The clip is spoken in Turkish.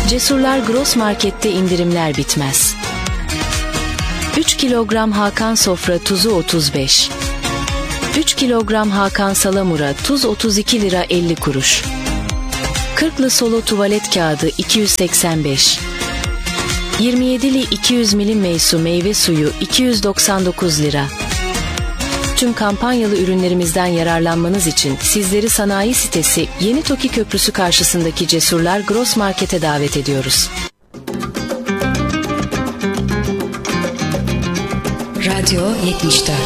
Cesurlar Gross Market'te indirimler bitmez. 3 kilogram Hakan Sofra tuzu 35. 3 kilogram Hakan Salamura tuz 32 lira 50 kuruş. 40'lı Solo tuvalet kağıdı 285. 27'li 200 milim Meysu meyve suyu 299 lira. Tüm kampanyalı ürünlerimizden yararlanmanız için sizleri sanayi sitesi Yeni Toki Köprüsü karşısındaki Cesurlar Gross Market'e davet ediyoruz. Radyo 74.